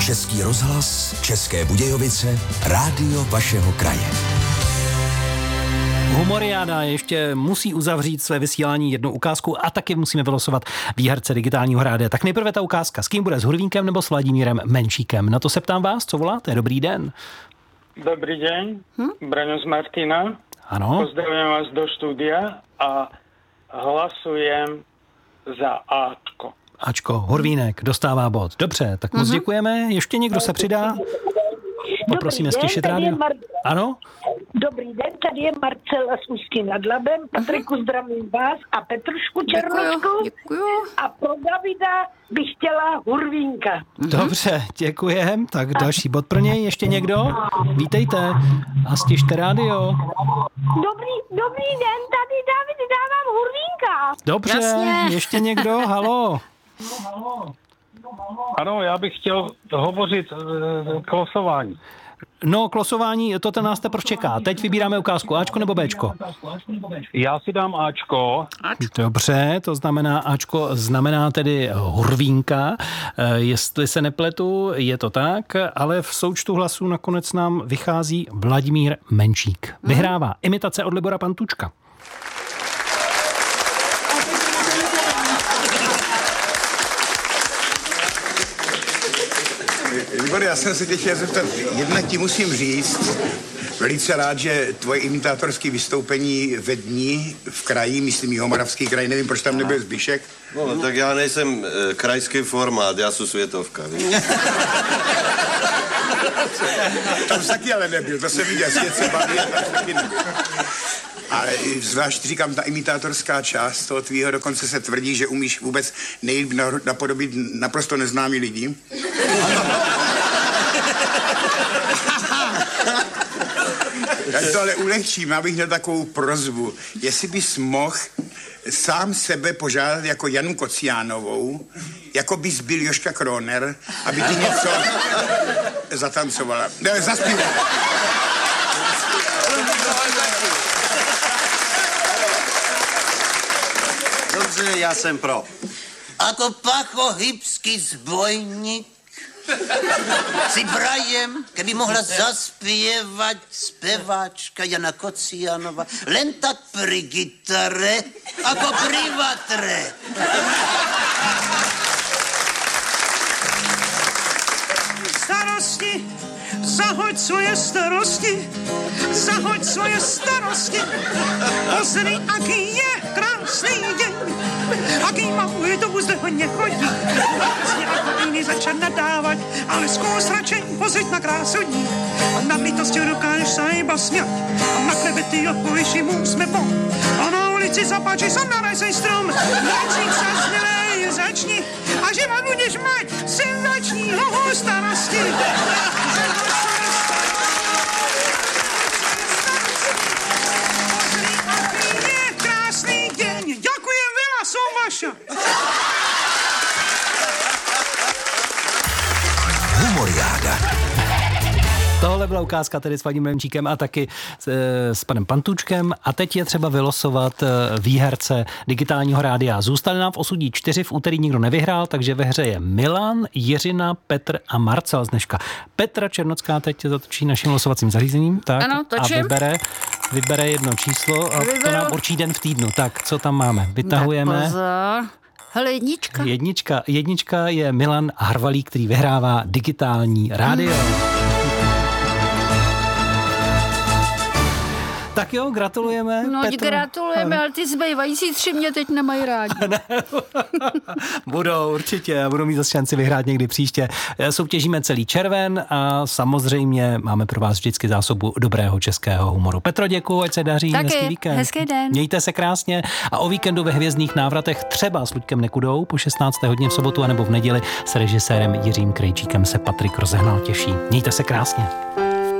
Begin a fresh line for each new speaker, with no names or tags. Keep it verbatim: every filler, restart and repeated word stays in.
Český rozhlas, České Budějovice, rádio vašeho kraje.
Humoriáda ještě musí uzavřít své vysílání jednou ukázku a taky musíme vylosovat výherce digitálního rádia. Tak nejprve ta ukázka. S kým bude? S Hurvínkem nebo s Vladimírem Menšíkem? Na to se ptám vás, co voláte? Dobrý den.
Dobrý den, hm? Braňo z Martina.
Ano.
Pozdravím vás do studia a hlasujem za Ačko.
Ačko, Hurvínek dostává bod. Dobře, tak moc děkujeme. Ještě někdo se přidá? Poprosíme stišit rádio. Mar... Ano?
Dobrý den, tady je Marcela z Ústí nad Labem. Patriku, zdravím vás a Petrušku Černočku.
Děkuju.
A pro Davida bych chtěla Hurvínka.
Dobře, děkujem. Tak další bod pro něj. Ještě někdo? Vítejte a stište rádio.
Dobrý, dobrý den, tady David, dávám Hurvínka.
Dobře,
Jasně.
ještě někdo? Halo?
Ano, já bych chtěl hovořit e, k losování.
No, k losování, to ten nás teprve čeká. Teď vybíráme ukázku Ačko nebo Bčko?
Já si dám Ačko.
Dobře, to znamená Ačko, znamená tedy Hurvínka. E, jestli se nepletu, je to tak, ale v součtu hlasů nakonec nám vychází Vladimír Menšík. Vyhrává imitace od Libora Pantučka.
Libor, já jsem se tě chtěl zeptat, jednak ti musím říct, velice rád, že tvoje imitátorské vystoupení ve dní v kraji, myslím Jihomoravský kraj, nevím, proč tam nebyl Zbyšek.
No, tak já nejsem e, krajský formát, já jsem světovka.
Tam taky ale nebyl, to jsem viděl, svět se baví, a tam taky nebyl. Ale zvlášť říkám, ta imitátorská část toho tvýho, dokonce se tvrdí, že umíš vůbec nejlíp napodobit naprosto neznámý lidi. Já to ale ulehčím, abych měl takovou prosbu. Jestli bys mohl sám sebe požádat jako Janu Kociánovou, jako bys byl Jožka Kroner, aby ti něco zatancovala. Ne, zaspívala.
Dobře, já jsem pro.
Ako Pacho hybský zbojník si prajem, keby mohla zaspievat speváčka Jana Kociánova len tak pri gitare, ako pri vatre.
Starosti, zahoď svoje starosti, zahoď svoje starosti. Pozri, aký je krásný deň, aký malý to zde hodně chodí. Vlastně ako jiný začat nadávat, ale zkus radšej pozrieť na krásu dní. Na lítosti dokážeš sa iba smiať, a na klebety odpovieš im úsmevom. A na ulici zapáči sa narezej strom, rečník sa smilej, začni, a život budeš mať, syn začni, hoho starosti. Ďakujem veľa, som vaša.
Humoriáda.
Tohle byla ukázka tedy s Vladimírem Menšíkem a taky s, s panem Pantučkem. A teď je třeba vylosovat výherce digitálního rádia. Zůstali nám v osudí čtyři, v úterý nikdo nevyhrál, takže ve hře je Milan, Jiřina, Petr a Marcel z dneška. Petra Černocká teď zatočí naším losovacím zařízením. Tak,
ano, točím.
A vybere, vybere jedno číslo a
Vyberu.
to nám určí den v týdnu. Tak, co tam máme? Vytahujeme.
Pozor. Hele, jednička.
Jednička. Jednička je Milan Harvalík, který vyhrává digitální rádio. Hmm. Tak jo, gratulujeme.
No,
Petr.
gratulujeme, ale ty zbývající tři mě teď nemají rádi.
Budou určitě a budou mít zase šanci vyhrát někdy příště. Soutěžíme celý červen a samozřejmě máme pro vás vždycky zásobu dobrého českého humoru. Petro, děkuju, ať se daří.
Taky,
hezký víkend.
hezký den.
Mějte se krásně a o víkendu ve Hvězdných návratech třeba s Luďkem Nekudou po šestnácté hodině v sobotu anebo v neděli s režisérem Jiřím Krejčíkem se Patrik Rozehnal těší. Mějte se krásně.